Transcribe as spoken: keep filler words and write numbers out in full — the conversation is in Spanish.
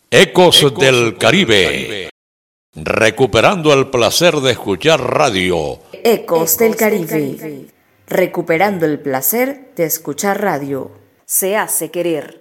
Ecos, Ecos del Caribe. Caribe. Recuperando el placer de escuchar radio. Ecos del Caribe. Recuperando el placer de escuchar radio. Se hace querer.